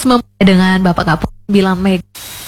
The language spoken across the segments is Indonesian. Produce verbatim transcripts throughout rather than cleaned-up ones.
memulai dengan Bapak Kapolres sembilan Mega.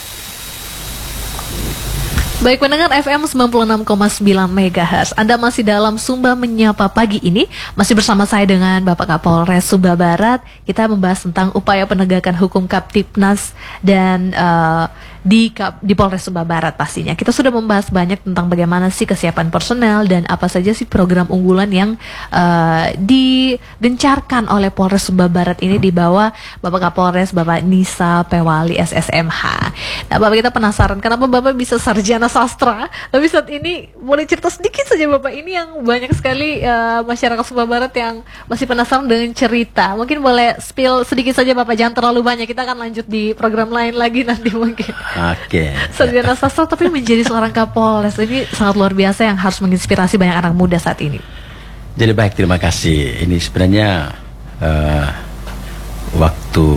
Baik pendengar F M sembilan puluh enam koma sembilan MHz, Anda masih dalam Sumba Menyapa pagi ini. Masih bersama saya dengan Bapak Kapolres Sumba Barat. Kita membahas tentang upaya penegakan hukum Kaptipnas dan uh, di, di Polres Sumba Barat pastinya. Kita sudah membahas banyak tentang bagaimana sih kesiapan personel dan apa saja sih program unggulan yang uh, digencarkan oleh Polres Sumba Barat ini di bawah Bapak Kapolres Bapak Nisa Pewali S S M H. Nah Bapak, kita penasaran kenapa Bapak bisa sarjana sastra, tapi saat ini boleh cerita sedikit saja Bapak, ini yang banyak sekali uh, masyarakat Sumba Barat yang masih penasaran dengan cerita. Mungkin boleh spill sedikit saja Bapak, jangan terlalu banyak, kita akan lanjut di program lain lagi nanti mungkin. Oke. Sarjana sastra tapi menjadi seorang Kapolres, ini sangat luar biasa yang harus menginspirasi banyak anak muda saat ini. Jadi baik, terima kasih. Ini sebenarnya uh, waktu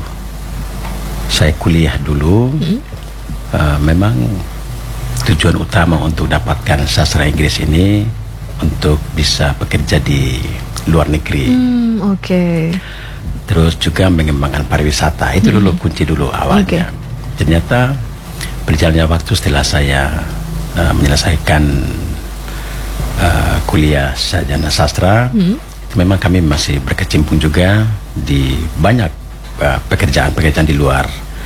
saya kuliah dulu, hmm? uh, memang tujuan utama untuk dapatkan sastra Inggris ini untuk bisa bekerja di luar negeri. Hmm, Oke. Okay. Terus juga mengembangkan pariwisata, itu hmm. dulu kunci dulu awalnya. Okay. Ternyata berjalannya waktu setelah saya uh, menyelesaikan uh, kuliah sarjana sastra, hmm. memang kami masih berkecimpung juga di banyak uh, pekerjaan-pekerjaan di luar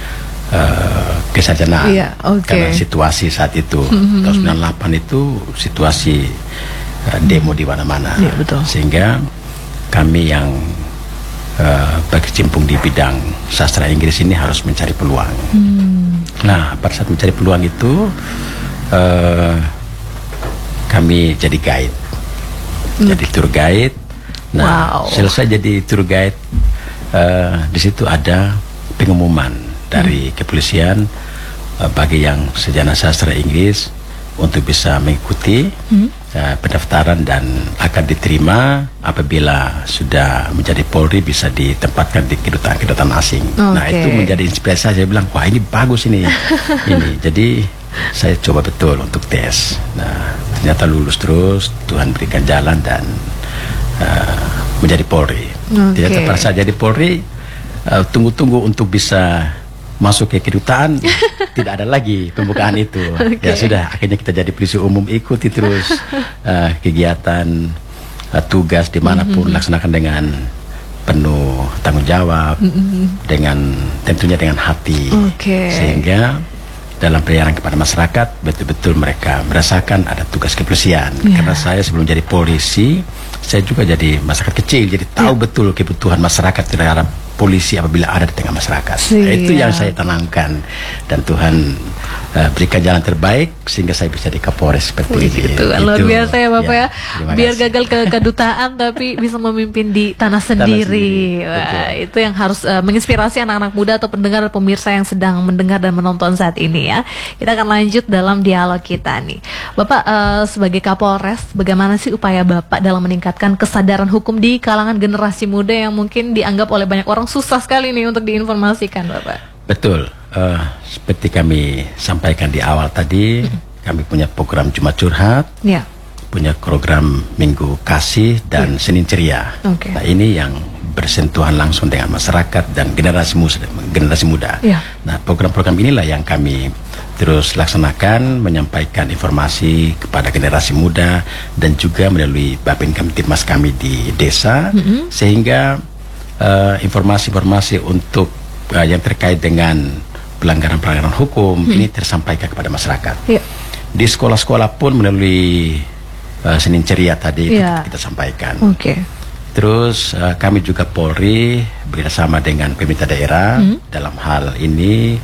uh, kesarjanaan. Yeah, okay. Karena situasi saat itu hmm. tahun sembilan puluh delapan itu situasi uh, demo di mana-mana, yeah, betul. Sehingga kami yang Uh, berkecimpung di bidang sastra Inggris ini harus mencari peluang. Hmm. Nah, pada saat mencari peluang itu uh, kami jadi guide, hmm. jadi tour guide. Nah, wow. selesai jadi tour guide, uh, di situ ada pengumuman dari hmm. kepolisian uh, bagi yang sarjana sastra Inggris untuk bisa mengikuti hmm. uh, pendaftaran dan akan diterima apabila sudah menjadi Polri, bisa ditempatkan di kedutaan-kedutaan asing. Okay. Nah itu menjadi inspirasi. Saya bilang, wah ini bagus ini. ini. Jadi saya coba betul untuk tes. Nah ternyata lulus terus, Tuhan berikan jalan dan uh, menjadi Polri. Okay. Ternyata pada saat jadi Polri, uh, tunggu-tunggu untuk bisa masuk ke kedutaan tidak ada lagi pembukaan itu. Okay. Ya sudah, akhirnya kita jadi polisi umum, ikuti terus uh, kegiatan uh, tugas dimanapun, mm-hmm. laksanakan dengan penuh tanggung jawab, mm-hmm. dengan tentunya dengan hati. Okay. Sehingga dalam pelayanan kepada masyarakat betul-betul mereka merasakan ada tugas kepolisian. Yeah. Karena saya sebelum jadi polisi, saya juga jadi masyarakat kecil, jadi tahu yeah. betul kebutuhan masyarakat terhadap polisi apabila ada di tengah masyarakat. Nah, itu yang saya tanamkan, dan Tuhan uh, berikan jalan terbaik sehingga saya bisa di Kapolres seperti Wih, ini. Itu luar biasa ya Bapak ya. ya. Biar gagal ke kedutaan tapi bisa memimpin di tanah sendiri. Tanah sendiri. Wah, itu yang harus uh, menginspirasi anak-anak muda atau pendengar pemirsa yang sedang mendengar dan menonton saat ini ya. Kita akan lanjut dalam dialog kita nih. Bapak uh, sebagai Kapolres, bagaimana sih upaya Bapak dalam meningkatkan kesadaran hukum di kalangan generasi muda yang mungkin dianggap oleh banyak orang susah sekali nih untuk diinformasikan, Bapak? Betul, uh, seperti kami sampaikan di awal tadi, mm-hmm. kami punya program Jumat Curhat, yeah. punya program Minggu Kasih dan yeah. Senin Ceria. Okay. Nah ini yang bersentuhan langsung dengan masyarakat dan generasi muda. Generasi muda. Yeah. Nah program-program inilah yang kami terus laksanakan, menyampaikan informasi kepada generasi muda dan juga melalui Bapin Kamtipmas kami di desa, mm-hmm. sehingga informasi-informasi uh, untuk uh, yang terkait dengan pelanggaran-pelanggaran hukum hmm. ini tersampaikan kepada masyarakat. Ya. Di sekolah-sekolah pun melalui uh, Senin Ceria tadi ya. itu kita sampaikan. Okay. Terus uh, kami juga Polri bekerjasama dengan pemerintah daerah hmm. dalam hal ini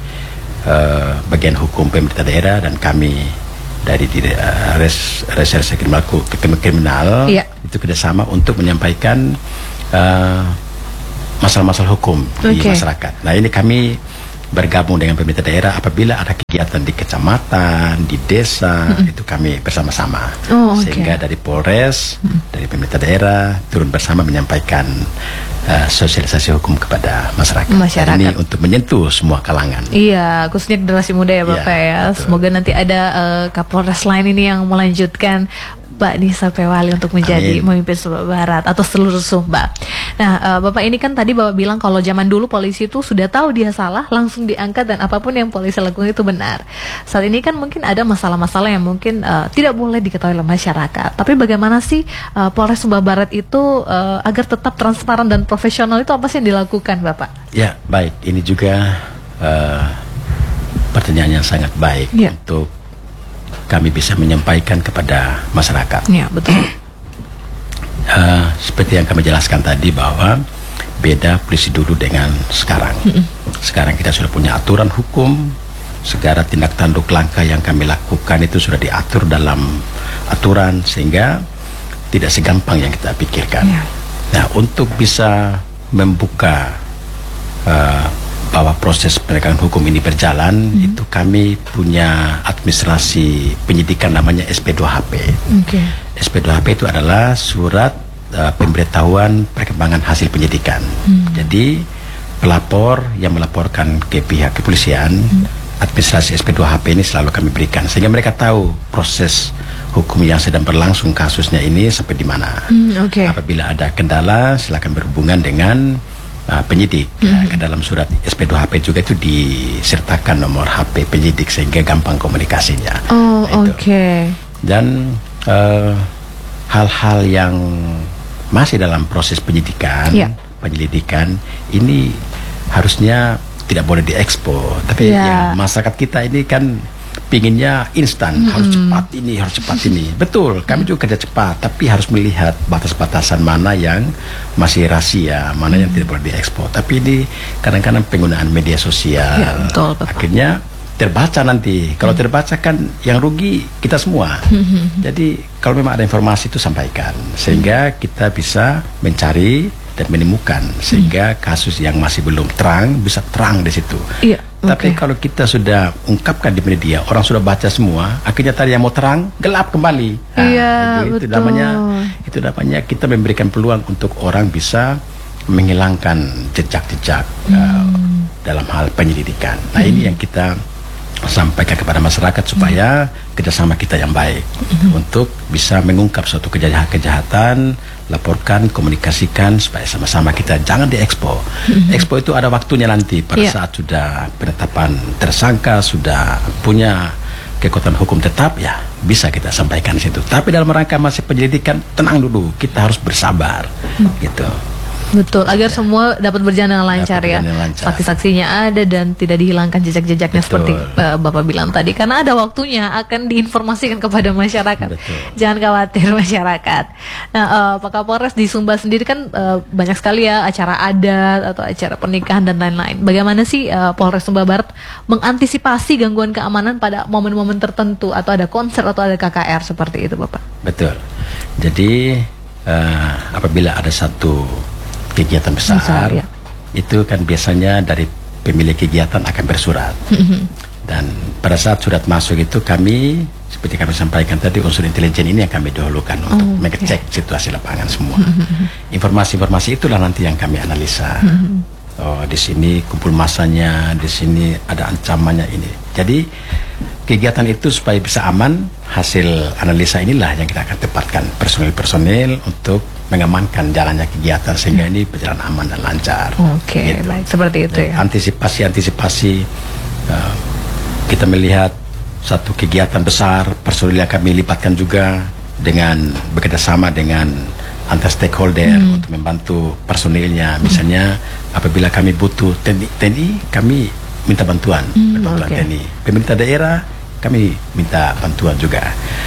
uh, bagian hukum pemerintah daerah dan kami dari uh, res, reserse kriminal, kriminal ya. itu kerjasama untuk menyampaikan uh, masalah-masalah hukum okay. di masyarakat. Nah ini kami bergabung dengan pemerintah daerah apabila ada kegiatan di kecamatan, di desa, mm-hmm. itu kami bersama-sama. Oh, okay. Sehingga dari Polres, mm-hmm. dari pemerintah daerah turun bersama menyampaikan uh, sosialisasi hukum kepada masyarakat. masyarakat. Ini untuk menyentuh semua kalangan. Iya, khususnya generasi muda ya Bapak ya. ya. Semoga nanti ada uh, Kapolres lain ini yang melanjutkan Bapak nih sampai wali untuk menjadi Amin. memimpin Sumba Barat atau seluruh Sumba. Nah, uh, Bapak ini kan tadi Bapak bilang kalau zaman dulu polisi itu sudah tahu dia salah, langsung diangkat dan apapun yang polisi lakukan itu benar. Saat ini kan mungkin ada masalah-masalah yang mungkin uh, tidak boleh diketahui oleh masyarakat. Tapi bagaimana sih uh, Polres Sumba Barat itu uh, agar tetap transparan dan profesional, itu apa sih yang dilakukan, Bapak? Ya, baik. Ini juga uh, pertanyaan yang sangat baik ya. untuk kami bisa menyampaikan kepada masyarakat. Ya, betul. Uh, seperti yang kami jelaskan tadi bahwa beda polisi dulu dengan sekarang. Mm-mm. Sekarang kita sudah punya aturan hukum, segala tindak tanduk langkah yang kami lakukan itu sudah diatur dalam aturan sehingga tidak segampang yang kita pikirkan. Yeah. Nah, untuk bisa membuka uh, bahwa proses penegakan hukum ini berjalan, mm-hmm. itu kami punya administrasi penyidikan namanya S P dua H P. Okay. S P dua H P itu adalah surat uh, pemberitahuan perkembangan hasil penyidikan. Mm-hmm. Jadi pelapor yang melaporkan ke pihak kepolisian, mm-hmm. administrasi S P dua H P ini selalu kami berikan sehingga mereka tahu proses hukum yang sedang berlangsung kasusnya ini sampai di mana. Mm, okay. Apabila ada kendala silakan berhubungan dengan Uh, penyidik. Mm-hmm. Ya, ke dalam surat S P dua H P juga itu disertakan nomor H P penyidik sehingga gampang komunikasinya. Oh, nah, oke. Okay. Dan uh, hal-hal yang masih dalam proses penyidikan, yeah. penyelidikan ini harusnya tidak boleh diekspos. Tapi yeah. ya masyarakat kita ini kan pinginnya instan, mm-hmm. harus cepat ini, harus cepat ini. Betul, kami juga kerja cepat, tapi harus melihat batas-batasan mana yang masih rahasia, mana mm-hmm. yang tidak boleh diekspos. Tapi ini kadang-kadang penggunaan media sosial, ya, betul, betul. Akhirnya terbaca nanti. Kalau mm-hmm. terbaca kan yang rugi kita semua. Mm-hmm. Jadi kalau memang ada informasi itu sampaikan, sehingga mm-hmm. kita bisa mencari dan menemukan sehingga mm-hmm. kasus yang masih belum terang bisa terang di situ. Iya. Tapi okay. kalau kita sudah ungkapkan di media, orang sudah baca semua, akhirnya tadi yang mau terang gelap kembali. Nah, iya, itu, itu namanya, itu namanya kita memberikan peluang untuk orang bisa menghilangkan jejak-jejak hmm. uh, dalam hal penyelidikan. Nah hmm. ini yang kita sampaikan kepada masyarakat supaya hmm. kerjasama kita yang baik hmm. untuk bisa mengungkap suatu kejahatan-kejahatan. Laporkan, komunikasikan supaya sama-sama kita jangan diekspos. Mm-hmm. Ekspo itu ada waktunya nanti pada yeah. saat sudah penetapan tersangka, sudah punya kekuatan hukum tetap, ya bisa kita sampaikan di situ. Tapi dalam rangka masih penyelidikan, tenang dulu, kita harus bersabar, mm. gitu. Betul, agar ya. semua dapat berjalan dengan lancar ya. Saksi-saksinya ada dan tidak dihilangkan jejak-jejaknya seperti uh, Bapak bilang tadi. Karena ada waktunya akan diinformasikan kepada masyarakat. Betul. Jangan khawatir masyarakat. Nah, uh, Pak Kapolres di Sumba sendiri kan uh, banyak sekali ya acara adat atau acara pernikahan dan lain-lain. Bagaimana sih uh, Polres Sumba Barat mengantisipasi gangguan keamanan pada momen-momen tertentu atau ada konser atau ada K K R seperti itu, Bapak? Betul. Jadi uh, apabila ada satu kegiatan besar, besar ya. itu kan biasanya dari pemilik kegiatan akan bersurat. Mm-hmm. Dan pada saat surat masuk itu kami, seperti kami sampaikan tadi, unsur intelijen ini yang kami dahulukan untuk oh, mengecek okay. situasi lapangan semua. Mm-hmm. Informasi-informasi itulah nanti yang kami analisa. Mm-hmm. Oh, di sini kumpul masanya, di sini ada ancamannya ini. Jadi kegiatan itu supaya bisa aman, hasil analisa inilah yang kita akan tepatkan personil-personil untuk mengamankan jalannya kegiatan sehingga ini berjalan aman dan lancar. Oke, okay, gitu. Baik seperti itu ya. Antisipasi-antisipasi uh, kita melihat satu kegiatan besar, personil yang kami libatkan juga dengan bekerjasama dengan antar stakeholder hmm. untuk membantu personilnya. Misalnya hmm. apabila kami butuh T N I, T N I kami minta bantuan, hmm, bantuan okay. T N I. Pemerintah daerah kami minta bantuan juga.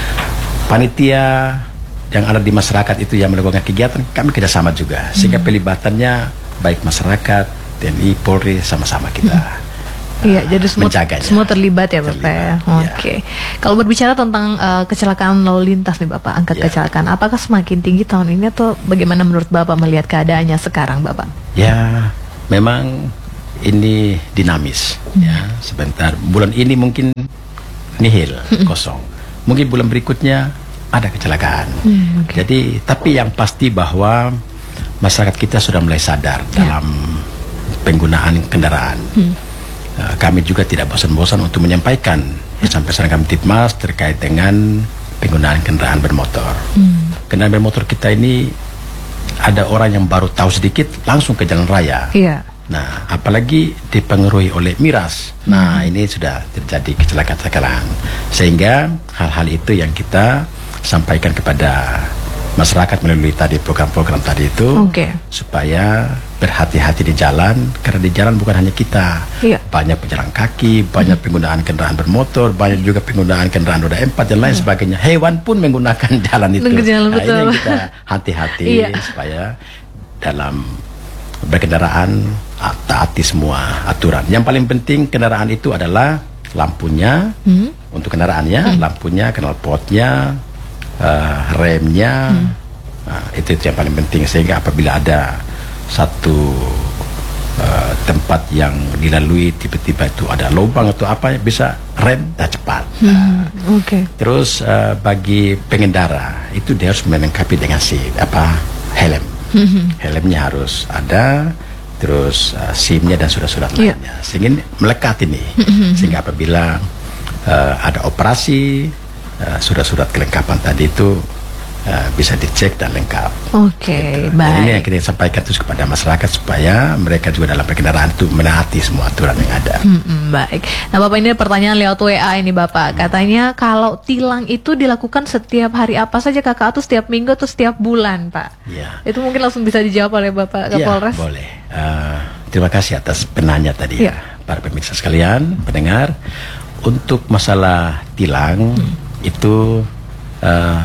Panitia yang ada di masyarakat itu yang melakukan kegiatan kami kerjasama juga sehingga hmm. pelibatannya baik masyarakat, T N I, Polri sama-sama kita hmm. iya, uh, jadi semua, semua terlibat ya Bapak ya. Oke. Okay. Kalau berbicara tentang uh, kecelakaan lalu lintas nih Bapak, angka yeah. kecelakaan, apakah semakin tinggi tahun ini atau bagaimana menurut Bapak melihat keadaannya sekarang Bapak? Ya, memang ini dinamis hmm. ya. Sebentar bulan ini mungkin nihil, hmm. kosong. Mungkin bulan berikutnya ada kecelakaan. Hmm, okay. Jadi, tapi yang pasti bahwa masyarakat kita sudah mulai sadar yeah. dalam penggunaan kendaraan. Hmm. Uh, kami juga tidak bosan-bosan untuk menyampaikan pesan-pesan kami Titmas terkait dengan penggunaan kendaraan bermotor. Hmm. Kendaraan bermotor kita ini ada orang yang baru tahu sedikit langsung ke jalan raya. Iya. Nah, apalagi dipengaruhi oleh miras. Nah, hmm. ini sudah terjadi kecelakaan-kecelakaan. Sehingga hal-hal itu yang kita sampaikan kepada masyarakat melalui tadi program-program tadi itu, okay. supaya berhati-hati di jalan, karena di jalan bukan hanya kita, iya. banyak pejalan kaki, banyak hmm. penggunaan kendaraan bermotor, banyak juga penggunaan kendaraan roda empat dan lain hmm. sebagainya. Hewan pun menggunakan jalan itu. Jalan, nah, betul. ini yang kita hati-hati iya. supaya dalam berkendaraan taati semua aturan. Yang paling penting kendaraan itu adalah lampunya, hmm. untuk kendaraannya, hmm. lampunya, knalpotnya, Uh, remnya, hmm. uh, itu, itu yang paling penting, sehingga apabila ada satu uh, tempat yang dilalui tiba-tiba itu ada lubang atau apa, bisa rem dan cepat. hmm. uh, okay. Terus uh, bagi pengendara itu dia harus melengkapi dengan si apa helm, hmm. helmnya harus ada, terus uh, SIM-nya dan surat-surat yeah. lainnya, sehingga melekat ini, hmm. sehingga apabila uh, ada operasi, Uh, surat-surat kelengkapan tadi itu uh, bisa dicek dan lengkap. Oke, okay, gitu. baik. Ini yang kita sampaikan terus kepada masyarakat supaya mereka juga dalam perkendaraan itu menaati semua aturan yang ada. Hmm, baik. Nah, Bapak, ini pertanyaan lewat W A ini, Bapak. Katanya kalau tilang itu dilakukan setiap hari apa saja, Kakak, atau setiap minggu atau setiap bulan, Pak? Ya. Itu mungkin langsung bisa dijawab oleh Bapak Kapolres. Ya, boleh. Uh, terima kasih atas penanya tadi ya, ya para pemirsa sekalian, pendengar. Untuk masalah tilang, hmm. itu uh,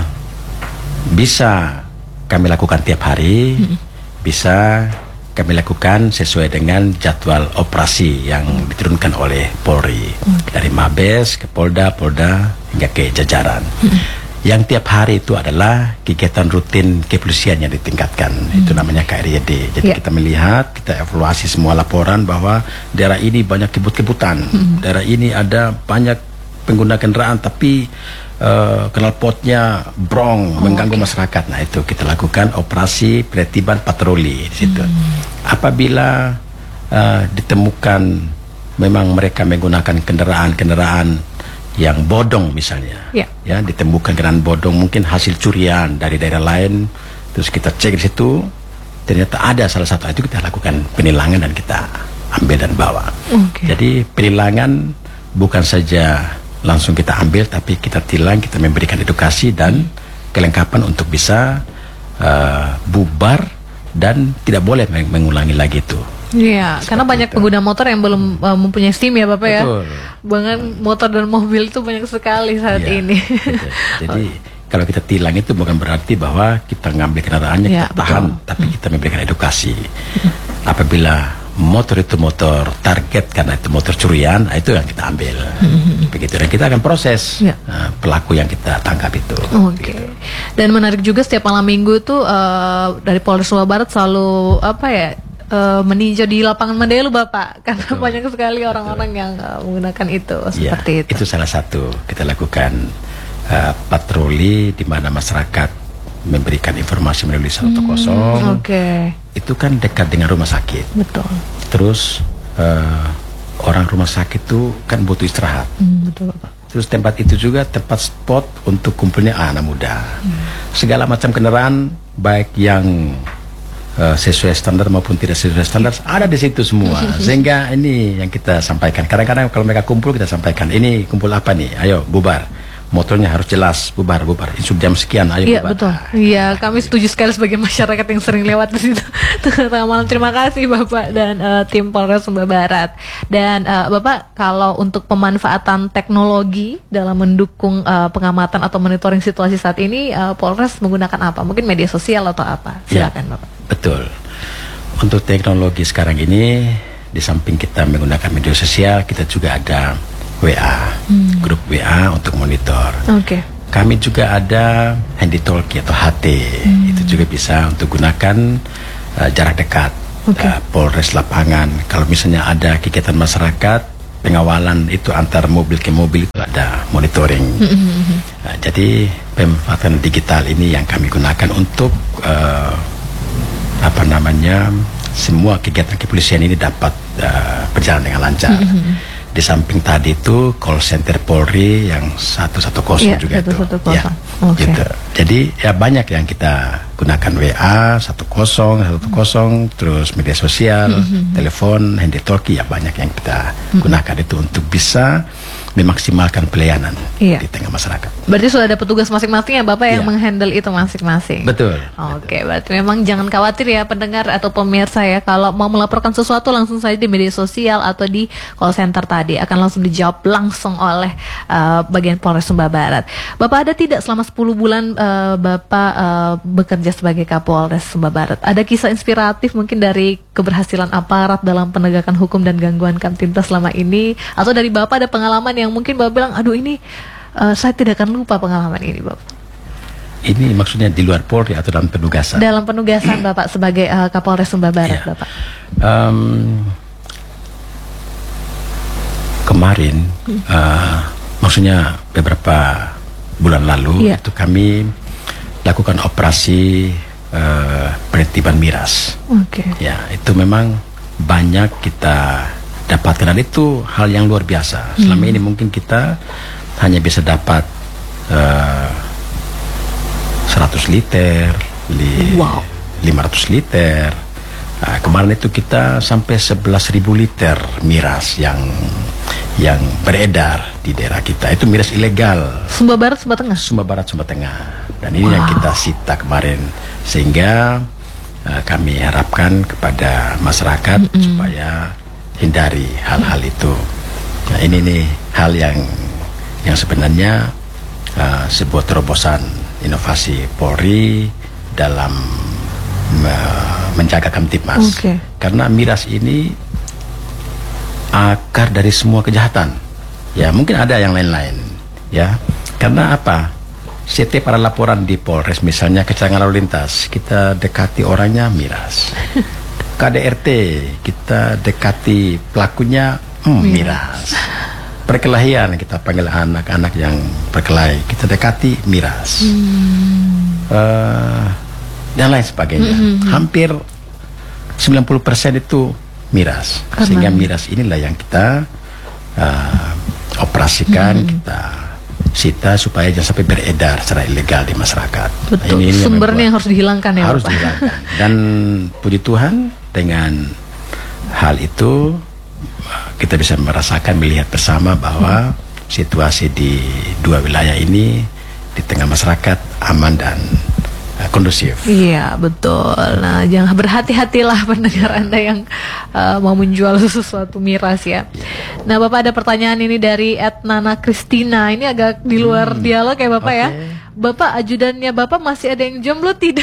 bisa kami lakukan tiap hari, hmm. bisa kami lakukan sesuai dengan jadwal operasi yang diturunkan oleh Polri, okay. dari Mabes ke Polda, Polda hingga ke jajaran. Hmm. Yang tiap hari itu adalah kegiatan rutin kepolisian yang ditingkatkan, hmm. itu namanya K R Y D. Jadi yeah. kita melihat, kita evaluasi semua laporan bahwa daerah ini banyak kebut-kebutan, hmm. daerah ini ada banyak pengguna kendaraan tapi uh, knalpotnya brong, oh, mengganggu okay. masyarakat. Nah, itu kita lakukan operasi penertiban patroli di situ. Hmm. Apabila uh, ditemukan memang mereka menggunakan kendaraan-kendaraan yang bodong misalnya, yeah. ya ditemukan kendaraan bodong mungkin hasil curian dari daerah lain, terus kita cek di situ, ternyata ada salah satu, itu kita lakukan penilangan dan kita ambil dan bawa. Okay. Jadi penilangan bukan saja langsung kita ambil, tapi kita tilang, kita memberikan edukasi dan kelengkapan untuk bisa uh, bubar dan tidak boleh meng mengulangi lagi itu. Iya, karena banyak itu. pengguna motor yang belum uh, mempunyai SIM ya, Bapak. Betul. Ya. Bahkan motor dan mobil itu banyak sekali saat ya, ini. Betul. Jadi kalau kita tilang itu bukan berarti bahwa kita ngambil kendaraannya, ya, kita tahan, betul. tapi kita memberikan edukasi. Apabila motor itu motor target karena itu motor curian, itu yang kita ambil. Mm-hmm. Begitu, dan kita akan proses ya. uh, pelaku yang kita tangkap itu. Oke. Okay. Dan menarik juga setiap malam minggu tuh uh, dari Polres Sumba Barat selalu apa ya uh, meninjau di lapangan Mandailu, Bapak, karena betul. banyak sekali orang-orang yang uh, menggunakan itu seperti ya, itu. Itu salah satu kita lakukan uh, patroli di mana masyarakat memberikan informasi melalui satu kosong. Hmm, Oke. Okay. Itu kan dekat dengan rumah sakit. Betul. Terus uh, orang rumah sakit itu kan butuh istirahat. Hmm, betul, Pak. Terus tempat itu juga tempat spot untuk kumpulnya anak muda. Hmm. Segala macam kendaraan, baik yang uh, sesuai standar maupun tidak sesuai standar, ada di situ semua. Sehingga ini yang kita sampaikan. Kadang-kadang kalau mereka kumpul, kita sampaikan, ini kumpul apa nih? Ayo bubar. Motornya harus jelas, bubar, bubar. Insub jam sekian, ayo iya, bubar. Betul. Iya, kami setuju sekali sebagai masyarakat yang sering lewat di situ. Tengah malam. Terima kasih Bapak dan uh, tim Polres Sumba Barat. Dan uh, Bapak, kalau untuk pemanfaatan teknologi dalam mendukung uh, pengamatan atau monitoring situasi saat ini, uh, Polres menggunakan apa? Mungkin media sosial atau apa? Silakan ya, Bapak. Betul. Untuk teknologi sekarang ini, di samping kita menggunakan media sosial, kita juga ada W A, hmm. grup W A untuk monitor. Oke. Okay. Kami juga ada handy talkie atau H T, hmm. itu juga bisa untuk gunakan uh, jarak dekat. Okay. Uh, Polres lapangan. Kalau misalnya ada kegiatan masyarakat, pengawalan itu antar mobil ke mobil itu ada monitoring. Hmm. Uh, jadi pemanfaatan digital ini yang kami gunakan untuk uh, apa namanya semua kegiatan kepolisian ini dapat uh, berjalan dengan lancar. Hmm. di samping tadi itu call center Polri yang satu satu kosong ya, juga satu satu itu. Ya, okay. gitu. Jadi ya banyak yang kita gunakan W A satu kosong satu kosong, terus media sosial, mm-hmm. telepon, handy talkie, ya banyak yang kita mm-hmm. gunakan itu untuk bisa memaksimalkan pelayanan iya. di tengah masyarakat. Berarti sudah ada petugas masing-masing ya Bapak yang iya. menghandle itu masing-masing. Betul. Oke, betul. Berarti memang jangan khawatir ya pendengar atau pemirsa ya, kalau mau melaporkan sesuatu langsung saja di media sosial atau di call center tadi akan langsung dijawab langsung oleh uh, bagian Polres Sumba Barat. Bapak ada tidak selama sepuluh bulan uh, Bapak uh, bekerja sebagai Kapolres Sumba Barat? Ada kisah inspiratif mungkin dari keberhasilan aparat dalam penegakan hukum dan gangguan Kamtibnas selama ini, atau dari Bapak ada pengalaman yang mungkin Bapak bilang, aduh ini uh, saya tidak akan lupa pengalaman ini Bapak? Ini maksudnya di luar Polri atau dalam penugasan? Dalam penugasan Bapak sebagai uh, Kapolres Sumba Barat, ya. Bapak. Um, kemarin, hmm. uh, maksudnya beberapa bulan lalu, ya. itu kami lakukan operasi uh, penertiban miras. Okay. Ya, itu memang banyak kita dapatkan, dan itu hal yang luar biasa. Selama hmm. ini mungkin kita hanya bisa dapat uh, seratus liter, li, wow. lima ratus liter. Nah, kemarin itu kita sampai sebelas ribu liter miras yang yang beredar di daerah kita. Itu miras ilegal. Sumba Barat, Sumba Tengah. Sumba Barat, Sumba Tengah. Dan ini wow. yang kita sita kemarin, sehingga uh, kami harapkan kepada masyarakat mm-hmm. supaya hindari hal-hal itu. Nah, ini nih hal yang yang sebenarnya uh, sebuah terobosan inovasi Polri dalam uh, menjaga Kamtibmas. Okay. Karena miras ini akar dari semua kejahatan. Ya, mungkin ada yang lain-lain. Ya, karena apa? Setiap ada laporan di Polres, misalnya kecelakaan lalu lintas, kita dekati orangnya miras. K D R T kita dekati pelakunya hmm, miras. Perkelahian kita panggil anak-anak yang berkelahi, kita dekati miras. Hmm. Uh, dan lain sebagainya. Hmm. Hampir sembilan puluh persen itu miras. Karena sehingga miras inilah yang kita uh, operasikan, hmm. kita sita supaya jangan sampai beredar secara ilegal di masyarakat. Betul. Nah, ini, ini sumbernya yang harus dihilangkan ya, harus Bapak. dihilangkan. Dan puji Tuhan dengan hal itu kita bisa merasakan, melihat bersama bahwa hmm. situasi di dua wilayah ini di tengah masyarakat aman dan uh, kondusif. Iya, betul. Nah, jangan berhati-hatilah pendengar Anda yang uh, mau menjual sesuatu miras ya. Nah, Bapak ada pertanyaan ini dari et Nana Kristina. Ini agak di luar hmm. dialog ya Bapak okay. ya. Bapak, ajudannya Bapak masih ada yang jomblo tidak?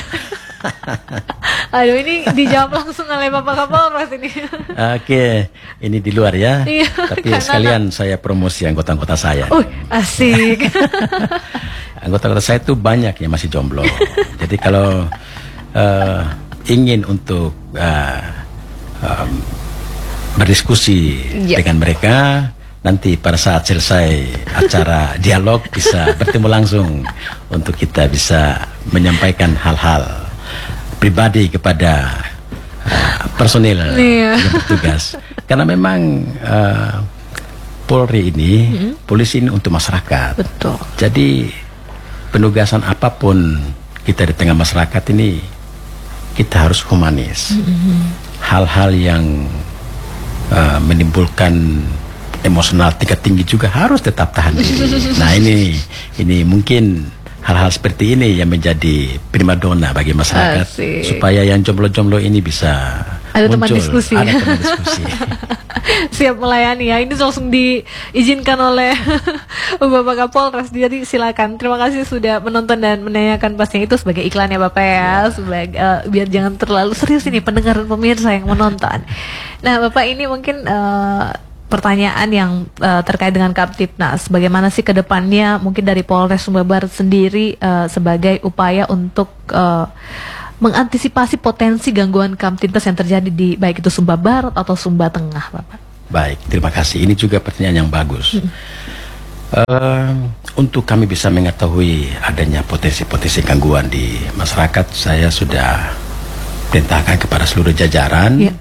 Aduh, ini dijawab langsung oleh Bapak Kapolres ini. Oke, okay. ini di luar ya. Iya, tapi sekalian saya promosi anggota-anggota saya. Uh, asik. Anggota-anggota saya itu banyak yang masih jomblo. Jadi kalau uh, ingin untuk uh, um, berdiskusi yeah. dengan mereka, nanti pada saat selesai acara dialog bisa bertemu langsung untuk kita bisa menyampaikan hal-hal pribadi kepada uh, personil yeah. yang bertugas. Karena memang uh, Polri ini, mm-hmm. polisi ini untuk masyarakat. Betul. Jadi penugasan apapun kita di tengah masyarakat ini, kita harus humanis. Mm-hmm. Hal-hal yang uh, menimbulkan emosional tingkat tinggi juga harus tetap tahan diri. Nah ini ini mungkin hal-hal seperti ini yang menjadi primadona bagi masyarakat. Asik. Supaya yang jomblo-jomblo ini bisa ada muncul, teman diskusi. Ada teman diskusi. Siap melayani ya. Ini langsung diizinkan oleh Bapak Kapolres. Jadi silakan. Terima kasih sudah menonton dan menanyakan pastinya itu sebagai iklan ya Bapak ya. Sebagai uh, biar jangan terlalu serius ini pendengar dan pemirsa yang menonton. Nah Bapak, ini mungkin uh, pertanyaan yang uh, terkait dengan Kamtibnas, bagaimana sih ke depannya mungkin dari Polres Sumba Barat sendiri uh, sebagai upaya untuk uh, mengantisipasi potensi gangguan Kamtibnas yang terjadi di baik itu Sumba Barat atau Sumba Tengah, Bapak? Baik, terima kasih. Ini juga pertanyaan yang bagus. Hmm. Uh, untuk kami bisa mengetahui adanya potensi-potensi gangguan di masyarakat, saya sudah perintahkan kepada seluruh jajaran, yeah.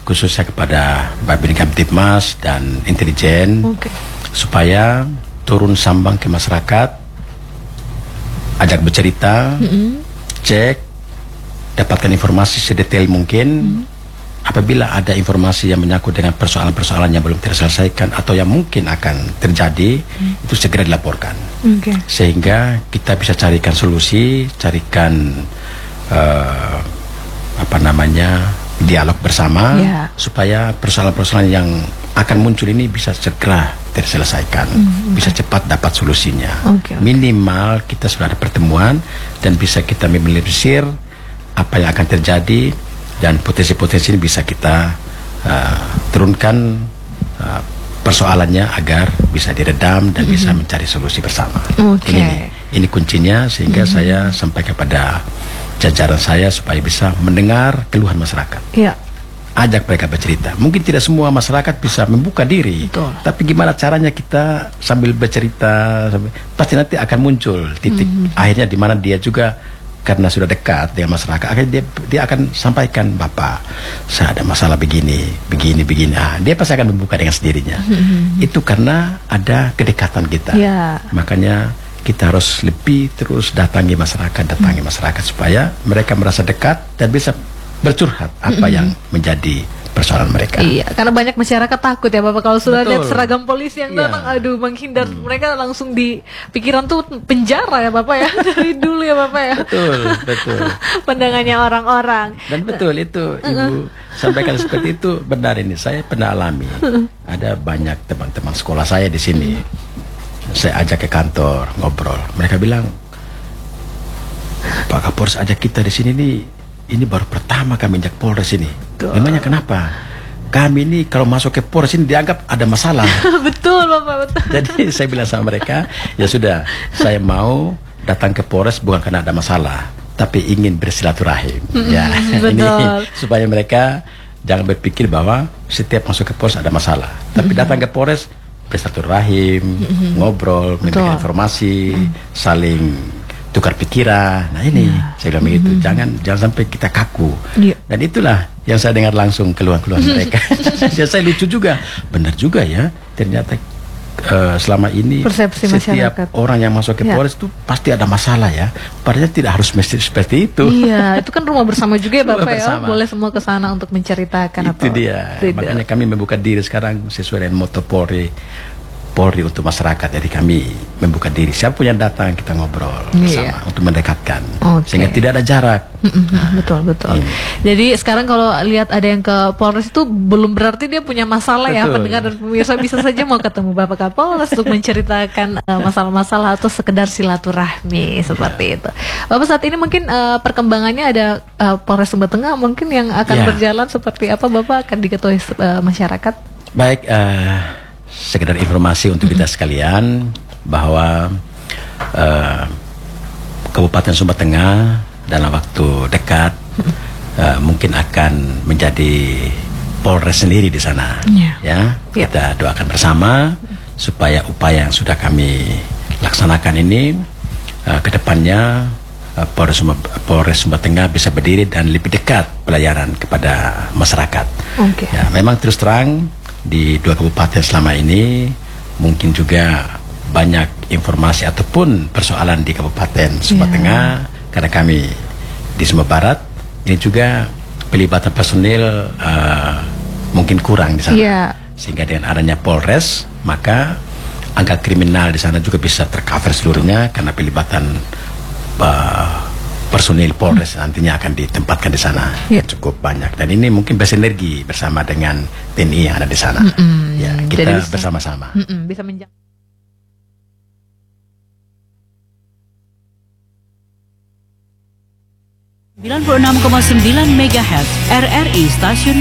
khususnya kepada Babin Kamtibmas dan intelijen, okay. supaya turun sambang ke masyarakat, ajak bercerita, mm-hmm. cek, dapatkan informasi sedetail mungkin. Mm-hmm. Apabila ada informasi yang menyangkut dengan persoalan-persoalan yang belum terselesaikan atau yang mungkin akan terjadi, mm. itu segera dilaporkan. Okay. Sehingga kita bisa carikan solusi, carikan uh, apa namanya dialog bersama, yeah. supaya persoalan-persoalan yang akan muncul ini bisa segera terselesaikan, mm, okay. bisa cepat dapat solusinya. Okay, okay. Minimal kita sudah ada pertemuan dan bisa kita meminimalisir apa yang akan terjadi, dan potensi-potensi ini bisa kita uh, turunkan uh, persoalannya agar bisa diredam dan mm-hmm. bisa mencari solusi bersama. Okay. Ini, ini kuncinya, sehingga mm-hmm. saya sampai kepada jajaran saya supaya bisa mendengar keluhan masyarakat. Yeah. Ajak mereka bercerita. Mungkin tidak semua masyarakat bisa membuka diri. Betul. Tapi gimana caranya kita sambil bercerita, sambil, pasti nanti akan muncul titik mm-hmm. akhirnya di mana dia juga, karena sudah dekat dengan masyarakat, akhirnya dia, dia akan sampaikan, Bapak, saya ada masalah begini, begini, begini. Nah, dia pasti akan membuka dengan sendirinya. Mm-hmm. Itu karena ada kedekatan kita. Yeah. Makanya kita harus lebih terus datangi masyarakat, datangi mm-hmm. masyarakat supaya mereka merasa dekat dan bisa bercurhat apa mm-hmm. yang menjadi persoalan mereka. Iya, karena banyak masyarakat takut ya Bapak, kalau sudah lihat seragam polisi yang iya. datang, aduh menghindar, hmm. mereka langsung di pikiran tuh penjara ya Bapak ya, dari dulu ya Bapak ya. Betul, betul. Pandangannya orang-orang. Dan betul itu, Ibu sampaikan seperti itu, benar ini, saya pernah alami. Ada banyak teman-teman sekolah saya di sini, saya ajak ke kantor, ngobrol. Mereka bilang, Pak Kapolres ajak kita di sini nih, ini baru pertama kami ajak Polres ini. Betul. Memangnya kenapa? Kami ini kalau masuk ke Polres ini dianggap ada masalah. Betul Bapak, betul. Jadi saya bilang sama mereka, ya sudah, saya mau datang ke Polres bukan karena ada masalah, tapi ingin bersilaturahim. Mm-hmm, ya, betul. Ini supaya mereka jangan berpikir bahwa setiap masuk ke Polres ada masalah, tapi mm-hmm. datang ke Polres bersilaturahim, mm-hmm. ngobrol, memberikan informasi, mm-hmm. saling tukar pikiran. Nah ini ya. Saya bilang begitu, mm-hmm. jangan jangan sampai kita kaku. Ya. Dan itulah yang saya dengar langsung keluhan-keluhan mereka. Ya, saya lucu juga, benar juga ya, ternyata uh, selama ini persepsi setiap masyarakat. Orang yang masuk ke ya. Polres itu pasti ada masalah ya. Padahal tidak harus mesti seperti itu. Iya, itu kan rumah bersama juga ya Bapak ya. Boleh semua ke sana untuk menceritakan. Itu atau dia. Tidak. Makanya kami membuka diri sekarang sesuai dengan moto Polri. Polri untuk masyarakat, jadi kami membuka diri, siapa yang datang kita ngobrol bersama, iya. untuk mendekatkan, okay. sehingga tidak ada jarak. Mm-hmm, nah, betul betul. Ini. Jadi sekarang kalau lihat ada yang ke Polres itu belum berarti dia punya masalah. Betul. Ya, pendengar dan pemirsa bisa saja mau ketemu Bapak Kapolres untuk menceritakan uh, masalah-masalah atau sekedar silaturahmi seperti ya. Itu. Bapak, saat ini mungkin uh, perkembangannya ada uh, Polres Sumba Tengah mungkin yang akan ya. berjalan seperti apa, Bapak akan diketahui uh, masyarakat? Baik. Uh, Sekedar informasi untuk kita sekalian bahwa uh, Kabupaten Sumba Tengah dalam waktu dekat uh, mungkin akan menjadi Polres sendiri di sana. Yeah. Ya, kita doakan bersama supaya upaya yang sudah kami laksanakan ini uh, ke depannya uh, Polres Sumba, Polres Sumba Tengah bisa berdiri dan lebih dekat pelayanan kepada masyarakat. Okay. Ya, memang terus terang di dua kabupaten selama ini mungkin juga banyak informasi ataupun persoalan di Kabupaten Sumba yeah. Tengah, karena kami di Sumba Barat ini juga pelibatan personil uh, mungkin kurang di sana. Yeah. Sehingga dengan adanya Polres, maka angka kriminal di sana juga bisa tercover seluruhnya karena pelibatan uh, personil Polres nantinya akan ditempatkan di sana. Ya. Cukup banyak, dan ini mungkin bersinergi bersama dengan T N I yang ada di sana. Mm-mm. Ya, kita bisa, bersama-sama. Mm-mm, bisa menjaga. sembilan puluh enam koma sembilan megahertz R R I Stasiun